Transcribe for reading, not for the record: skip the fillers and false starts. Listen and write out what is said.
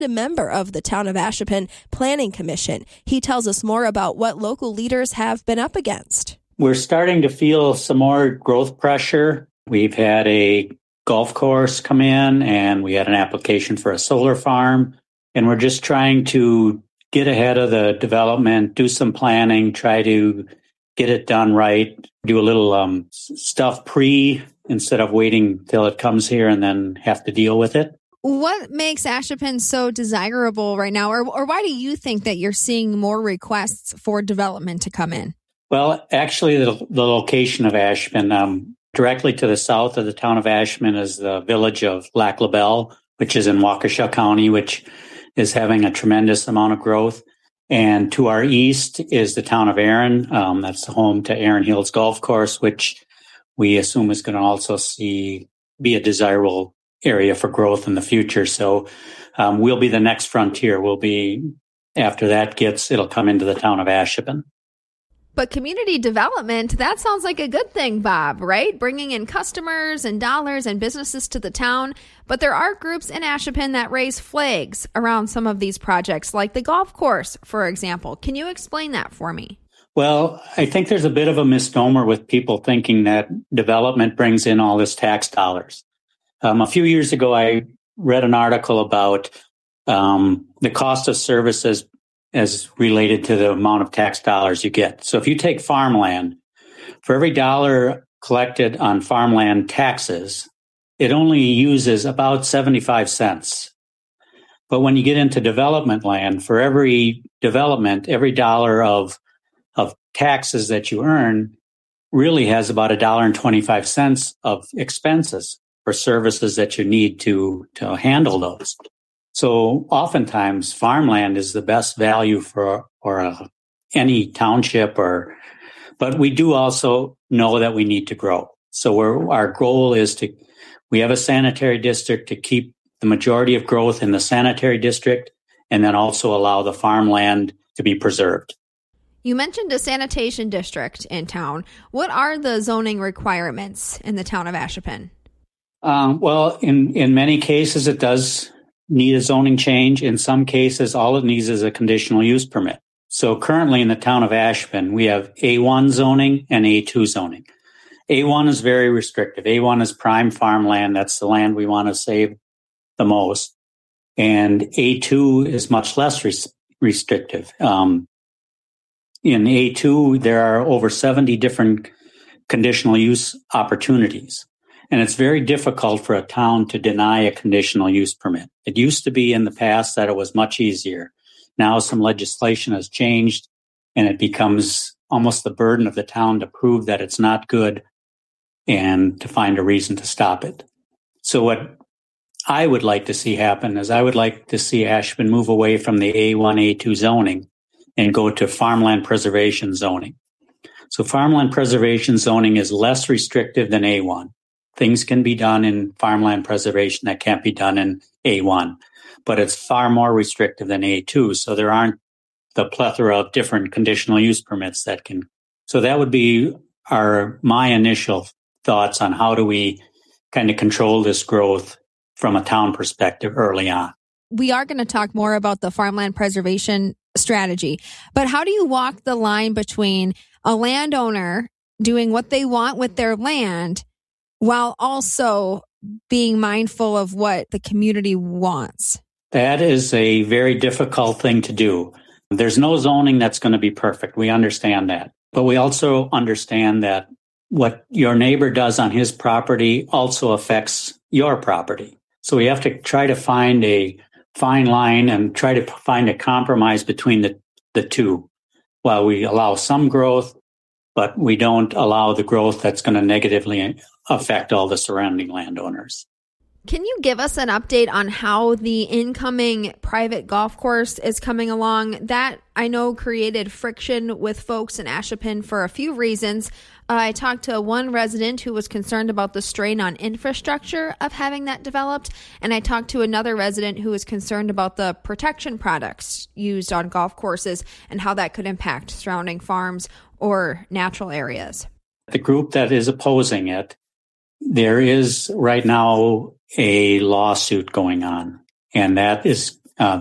a member of the Town of Ashippun Planning Commission. He tells us more about what local leaders have been up against. We're starting to feel some more growth pressure. We've had a golf course come in, and we had an application for a solar farm. And we're just trying to get ahead of the development, do some planning, try to get it done right, do a little stuff instead of waiting till it comes here and then have to deal with it. What makes Ashippun so desirable right now, or why do you think that you're seeing more requests for development to come in? Well, actually, the location of Ashippun, directly to the south of the town of Ashippun is the village of Lac La Belle, which is in Waukesha County, which is having a tremendous amount of growth. And to our east is the town of Erin. That's the home to Erin Hills Golf Course, which we assume is going to also be a desirable area for growth in the future. So we'll be the next frontier. After that it'll come into the town of Ashippun. But community development, that sounds like a good thing, Bob, right? Bringing in customers and dollars and businesses to the town. But there are groups in Ashippun that raise flags around some of these projects, like the golf course, for example. Can you explain that for me? Well, I think there's a bit of a misnomer with people thinking that development brings in all this tax dollars. A few years ago, I read an article about the cost of services as related to the amount of tax dollars you get. So if you take farmland, for every dollar collected on farmland taxes, it only uses about 75 cents. But when you get into development land, for every development, every dollar of taxes that you earn really has about $1.25 of expenses for services that you need to handle those. So oftentimes farmland is the best value for any township, but we do also know that we need to grow. So our goal is we have a sanitary district to keep the majority of growth in the sanitary district and then also allow the farmland to be preserved. You mentioned a sanitation district in town. What are the zoning requirements in the town of Ashippun? Well, in many cases, it does need a zoning change. In some cases, all it needs is a conditional use permit. So currently in the town of Ashippun, we have A1 zoning and A2 zoning. A1 is very restrictive. A1 is prime farmland. That's the land we want to save the most. And A2 is much less restrictive. In A2, there are over 70 different conditional use opportunities. And it's very difficult for a town to deny a conditional use permit. It used to be in the past that it was much easier. Now some legislation has changed, and it becomes almost the burden of the town to prove that it's not good and to find a reason to stop it. So what I would like to see happen is I would like to see Ashippun move away from the A1, A2 zoning and go to farmland preservation zoning. So farmland preservation zoning is less restrictive than A1. Things can be done in farmland preservation that can't be done in A1, but it's far more restrictive than A2. So there aren't the plethora of different conditional use permits that can. So that would be my initial thoughts on how do we kind of control this growth from a town perspective early on. We are going to talk more about the farmland preservation strategy, but how do you walk the line between a landowner doing what they want with their land while also being mindful of what the community wants? That is a very difficult thing to do. There's no zoning that's going to be perfect. We understand that. But we also understand that what your neighbor does on his property also affects your property. So we have to try to find a fine line and try to find a compromise between the two. While we allow some growth, but we don't allow the growth that's going to negatively affect all the surrounding landowners. Can you give us an update on how the incoming private golf course is coming along? That, I know, created friction with folks in Ashippun for a few reasons. I talked to one resident who was concerned about the strain on infrastructure of having that developed, and I talked to another resident who was concerned about the protection products used on golf courses and how that could impact surrounding farms or natural areas. The group that is opposing it, there is right now a lawsuit going on, and that is